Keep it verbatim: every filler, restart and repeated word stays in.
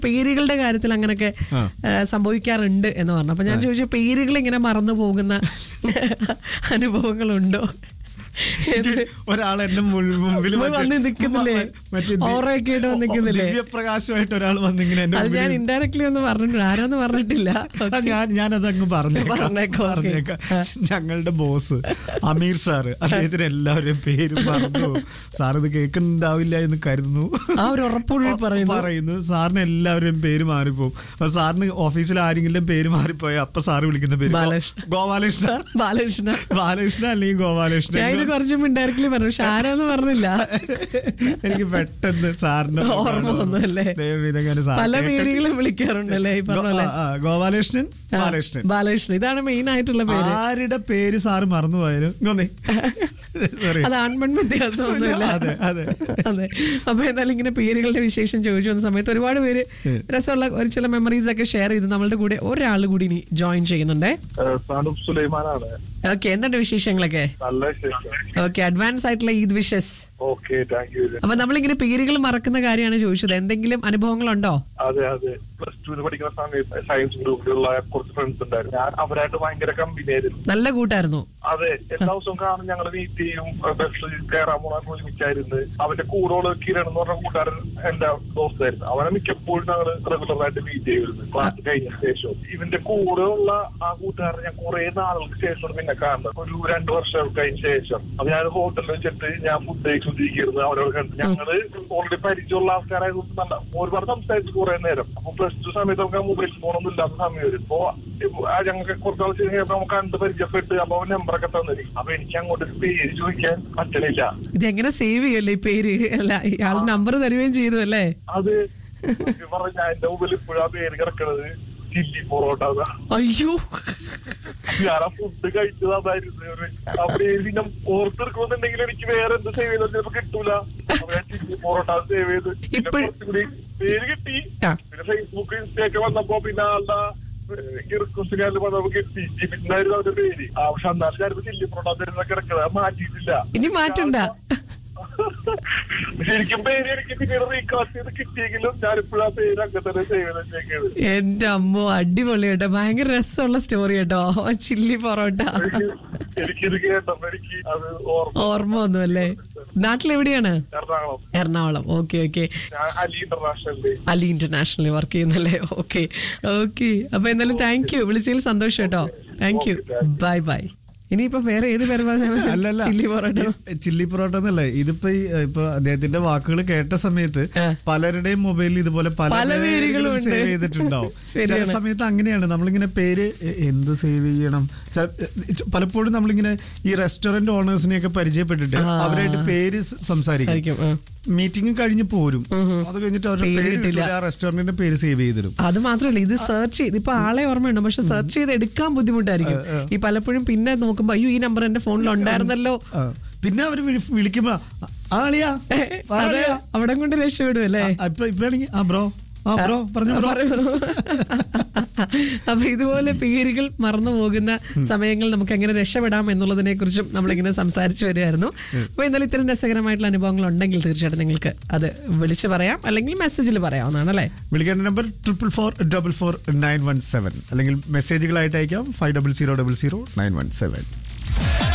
പേരുകളുടെ കാര്യത്തിൽ അങ്ങനെയൊക്കെ സംഭവിക്കാറുണ്ട് എന്ന് പറഞ്ഞു. അപ്പൊ ഞാൻ ചോദിച്ചു, പേരുകൾ ഇങ്ങനെ മറന്നു പോകുന്ന അനുഭവങ്ങളുണ്ടോ? ഒരാൾ എന്റെ മുമ്പിൽ വന്ന് നിൽക്കുന്നില്ലേ, ഓറയൊക്കെ ആയിട്ട് വന്നിരിക്കുന്നില്ലേ, ദിവ്യപ്രകാശമായിട്ട് ഒരാൾ വന്നിങ്ങനെ. അത് ഞാൻ ഇൻഡയറക്ട്ലി ഒന്നും പറഞ്ഞിട്ടില്ല, ആരാന്ന് പറഞ്ഞിട്ടില്ല. ഞാൻ ഞാനതങ്ങ് പറഞ്ഞേക്കാം. ഞങ്ങളുടെ ബോസ് അമീർ സാറ്, അദ്ദേഹത്തിന് എല്ലാവരും പേര് പറഞ്ഞു. സാർ ഇത് കേൾക്കുന്നുണ്ടാവില്ല എന്ന് കരുതുന്നു. ആ ഒരു ഉറപ്പുള്ളിൽ പറയുന്നു സാറിന് എല്ലാവരും പേര് മാറിപ്പോവും. അപ്പൊ സാറിന് ഓഫീസിൽ ആരെങ്കിലും പേര് മാറിപ്പോയ അപ്പൊ സാറ് വിളിക്കുന്ന പേര് ഗോപാലകൃഷ്ണ, ബാലകൃഷ്ണ ബാലകൃഷ്ണ അല്ലെങ്കിൽ ഗോപാലകൃഷ്ണ. കുറച്ചും ഇൻഡയറക്ട്ലി പറഞ്ഞു, പക്ഷെ ആരാന്ന് പറഞ്ഞില്ല. എനിക്ക് പെട്ടെന്ന് സാറിന് ഓർമ്മ വന്നല്ലേ. പല പേരുകളും വിളിക്കാറുണ്ടല്ലേ ഈ പറഞ്ഞ ഗോപാലകൃഷ്ണൻ, ബാലകൃഷ്ണൻ, ബാലകൃഷ്ണൻ. ഇതാണ് മെയിൻ ആയിട്ടുള്ള പേര്. ആരുടെ പേര് സാറ് മറന്നുപോയാലും അത് ആൺപെൺ വ്യത്യാസമൊന്നുമില്ല. അതെ അതെ അതെ. അപ്പൊ എന്തായാലും ഇങ്ങനെ പേരുകളുടെ വിശേഷം ചോദിച്ചു വന്ന സമയത്ത് ഒരുപാട് പേര് രസമുള്ള ഒരു ചില മെമ്മറീസ് ഒക്കെ ഷെയർ ചെയ്ത് നമ്മളുടെ കൂടെ ഒരാൾ കൂടി ഇനി ജോയിൻ ചെയ്യുന്നുണ്ടേ. ഓക്കെ, എന്തുണ്ട് വിശേഷങ്ങളൊക്കെ? ഓക്കെ, അഡ്വാൻസ് ആയിട്ടുള്ള ഈദ് വിഷസ്. അപ്പൊ നമ്മളിങ്ങനെ പേരുകൾ മറക്കുന്ന കാര്യമാണ് ചോദിച്ചത്. എന്തെങ്കിലും അനുഭവങ്ങളുണ്ടോ? അതെ അതെ പ്ലസ് ടുവിന് പഠിക്കുന്ന സമയത്ത് സയൻസ് ഗ്രൂപ്പിലുള്ള കുറച്ച് ഫ്രണ്ട്സ് ഉണ്ടായിരുന്നു. ഞാൻ അവരായിട്ട് ഭയങ്കര കമ്പനി ആയിരുന്നു, നല്ല കൂട്ടായിരുന്നു. അതെ, എല്ലാ ദിവസവും കാണും, ഞങ്ങൾ മീറ്റ് ചെയ്യും, ബസ് കയറാൻ പോകാൻ ഒരുമിച്ചായിരുന്നു. അവന്റെ കൂടെ കിരൺ എന്ന് പറഞ്ഞ കൂട്ടുകാരൻ എന്റെ ദോസ്തായിരുന്നു. അവനെ മിക്കപ്പോഴും ഞങ്ങൾ റെഗുലറായിട്ട് മീറ്റ് ചെയ്യുമായിരുന്നു ക്ലാസ് കഴിഞ്ഞ ശേഷം. ഇവന്റെ കൂടെ ഉള്ള ആ കൂട്ടുകാരൻ ഞാൻ കുറെ നാളുകൾക്ക് ശേഷം പിന്നെ കാണുന്നത്, ഒരു രണ്ടു വർഷം കഴിഞ്ഞ ശേഷം. അപ്പൊ ഞാൻ ഹോട്ടലിൽ വെച്ചിട്ട് ഞാൻ ഫുഡ് കഴിച്ചുകൊണ്ടിരിക്കുന്നത് അവരോട് കണ്ടു. ഞങ്ങള് ഓൾറെഡി പരിചയമുള്ള ആൾക്കാരായതുകൊണ്ട് നല്ല ഒരുപാട് സംസാരിച്ചു കുറെ നേരം. അപ്പൊ പ്ലസ് ടു സമയത്ത് നമുക്ക് മൊബൈൽ ഫോണൊന്നും ഇല്ലാത്ത സമയം വരും. ഇപ്പൊ ഞങ്ങൾക്ക് കുറച്ചാൾ കഴിഞ്ഞപ്പോ നമുക്ക് കണ്ട് പരിചയപ്പെട്ട് അപ്പൊ നമ്പറൊക്കെ തന്നിരിക്കും. അപ്പൊ എനിക്ക് അങ്ങോട്ട് പേര് ചോദിക്കാൻ പറ്റണില്ല. ഇതെങ്ങനെ സേവ് ചെയ്യല്ലേ ഈ പേര്? അല്ല, ഇയാൾ നമ്പർ തരുകയും ചെയ്തു അല്ലേ? അത് പറഞ്ഞ എന്റെ മൊബൈൽ ഇപ്പോഴാ പേര് കിടക്കണത് ചില്ലി പൊറോട്ട. അയ്യോ, ഞാൻ ആ ഫുഡ് കഴിച്ചത് അതായിരുന്നു. ആ പേര് പിന്നെ ഓർത്തെടുക്കണമെന്നുണ്ടെങ്കിൽ എനിക്ക് വേറെ എന്ത് സേവ് ചെയ്താൽ ചിലപ്പോ കിട്ടൂല. അപ്പൊ ഞാൻ ചില്ലി പൊറോട്ട സേവ് ചെയ്ത് പിന്നെ കുറച്ചുകൂടി പേര് കിട്ടി. പിന്നെ ഫേസ്ബുക്ക് ഇൻസ്റ്റയൊക്കെ വന്നപ്പോ പിന്നെ ആളുടെ റിക്വസ്റ്റ് വന്നപ്പോ കിട്ടി. ജിബിന്നായിരുന്നു അവരുടെ പേര്. ആ പക്ഷെ അന്നാലും ഞാനിപ്പോ ചില്ലി പൊറോട്ട തരുന്ന കിടക്കുന്നത് അത് മാറ്റിയിട്ടില്ല. ഇനി മാറ്റണ്ട. ശരിക്കും പേര് എനിക്ക് പിന്നീട് റീകാസ്റ്റ് ചെയ്ത് കിട്ടിയെങ്കിലും ഞാനിപ്പോഴാ പേര് അങ്ങനെ തന്നെ സേവ് ചെയ്തേക്കുന്നത്. എന്റെ അമ്മോ, അടിപൊളി കേട്ടോ, ഭയങ്കര രസമുള്ള സ്റ്റോറി കേട്ടോ, ചില്ലി പൊറോട്ട. എനിക്കിത് കേട്ടപ്പോ എനിക്ക് അത് ഓർമ്മ വന്നു അല്ലേ? നാട്ടിലെവിടെയാണ്? Ernakulam. Ernakulam. Okay okay. Ali ഇന്റർനാഷണലിൽ Ali ഇന്റർനാഷണലിൽ work ചെയ്യുന്നല്ലേ? Okay okay. അപ്പൊ എന്തായാലും താങ്ക് യു, വിളിച്ചതിൽ സന്തോഷം കേട്ടോ. Thank you, bye bye. ഇനിയിപ്പോ വേറെ ഏത് പേര് പറഞ്ഞാൽ ചില്ലി പൊറോട്ട, ചില്ലി പൊറോട്ട എന്നല്ലേ ഇതിപ്പോ. ഇപ്പൊ അദ്ദേഹത്തിന്റെ വാക്കുകൾ കേട്ട സമയത്ത് പലരുടെയും മൊബൈലിൽ ഇതുപോലെ പല പേരുകളും സേവ് ചെയ്തിട്ടുണ്ടാവും. ചില സമയത്ത് അങ്ങനെയാണ്, നമ്മളിങ്ങനെ പേര് എന്ത് സേവ് ചെയ്യണം. പലപ്പോഴും നമ്മളിങ്ങനെ ഈ റെസ്റ്റോറന്റ് ഓണേഴ്സിനെയൊക്കെ പരിചയപ്പെട്ടിട്ട് അവരായിട്ട് പേര് സംസാരിക്കും. മീറ്റിംഗ് കഴിഞ്ഞ് പോരും, അത് കഴിഞ്ഞിട്ട് അവരുടെ റെസ്റ്റോറന്റിന്റെ പേര് സേവ് ചെയ്തിരും. അത് മാത്രമല്ല, ഇത് സെർച്ച് ചെയ്ത് ഇപ്പൊ ആളെ ഓർമ്മയുണ്ട്, പക്ഷെ സെർച്ച് ചെയ്ത് എടുക്കാൻ ബുദ്ധിമുട്ടായിരിക്കും. ഈ പലപ്പോഴും പിന്നെ നോക്കുമ്പോ അയ്യോ ഈ നമ്പർ എന്റെ ഫോണിൽ ഉണ്ടായിരുന്നല്ലോ. പിന്നെ അവര് വിളിക്കുമ്പോ ആളിയാ അവിടെ കൊണ്ട് രക്ഷപ്പെടും അല്ലേ? ഇപ്പൊ ഇപ്പാണെങ്കിൽ ആ ബ്രോ ആ ബ്രോ പറഞ്ഞു. അപ്പൊ ഇതുപോലെ പേരുകൾ മറന്നു പോകുന്ന സമയങ്ങൾ നമുക്ക് എങ്ങനെ രക്ഷപ്പെടാം എന്നുള്ളതിനെ കുറിച്ചും നമ്മളിങ്ങനെ സംസാരിച്ചു വരികയായിരുന്നു. അപ്പൊ എന്നാലും ഇത്തരം രസകരമായിട്ടുള്ള അനുഭവങ്ങൾ ഉണ്ടെങ്കിൽ തീർച്ചയായിട്ടും നിങ്ങൾക്ക് അത് വിളിച്ചു പറയാം, അല്ലെങ്കിൽ മെസ്സേജിൽ പറയാവുന്നതാണ് അല്ലേ? വിളിക്കേണ്ട number triple four double four nine one seven, അല്ലെങ്കിൽ മെസ്സേജുകളായിട്ട് അയക്കാം five double zero double zero nine one seven.